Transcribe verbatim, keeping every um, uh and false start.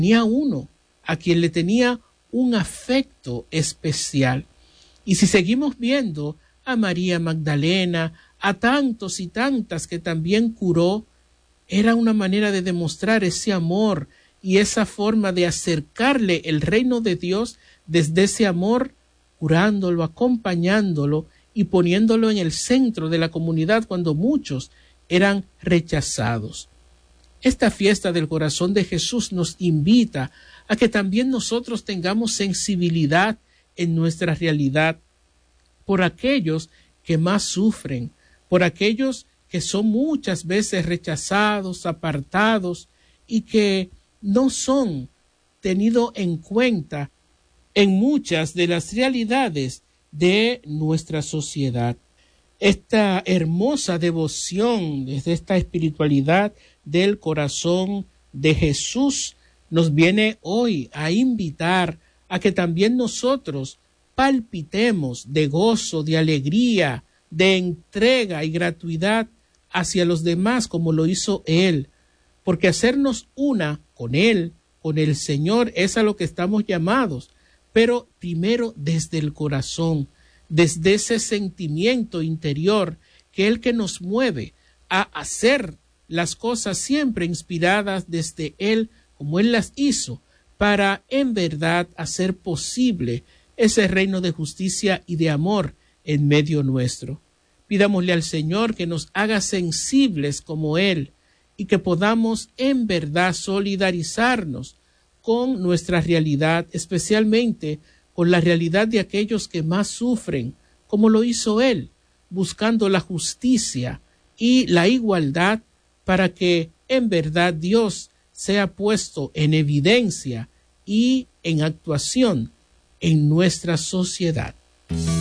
tenía uno a quien le tenía un afecto especial. Y si seguimos viendo a María Magdalena, a tantos y tantas que también curó, era una manera de demostrar ese amor y esa forma de acercarle el reino de Dios desde ese amor, curándolo, acompañándolo y poniéndolo en el centro de la comunidad cuando muchos eran rechazados. Esta fiesta del corazón de Jesús nos invita a que también nosotros tengamos sensibilidad en nuestra realidad por aquellos que más sufren, por aquellos que son muchas veces rechazados, apartados y que no son tenidos en cuenta en muchas de las realidades de nuestra sociedad. Esta hermosa devoción desde esta espiritualidad del corazón de Jesús nos viene hoy a invitar a que también nosotros palpitemos de gozo, de alegría, de entrega y gratuidad hacia los demás como lo hizo Él, porque hacernos una con Él, con el Señor, es a lo que estamos llamados, pero primero desde el corazón, desde ese sentimiento interior que es el que nos mueve a hacer las cosas siempre inspiradas desde Él, como Él las hizo, para en verdad hacer posible ese reino de justicia y de amor en medio nuestro. Pidámosle al Señor que nos haga sensibles como Él y que podamos en verdad solidarizarnos con nuestra realidad, especialmente con la realidad de aquellos que más sufren, como lo hizo Él, buscando la justicia y la igualdad para que en verdad Dios sea puesto en evidencia y en actuación en nuestra sociedad.